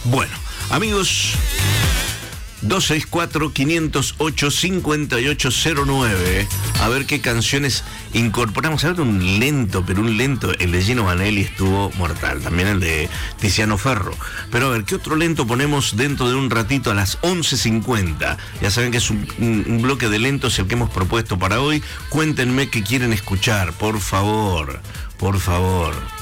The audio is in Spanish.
Bueno, amigos, 264-508-5809. A ver qué canciones incorporamos. A ver, un lento. El de Gino Vanelli estuvo mortal. También el de Tiziano Ferro. Pero a ver, ¿qué otro lento ponemos dentro de un ratito a las 11:50? Ya saben que es un bloque de lentos el que hemos propuesto para hoy. Cuéntenme qué quieren escuchar, por favor. Por favor.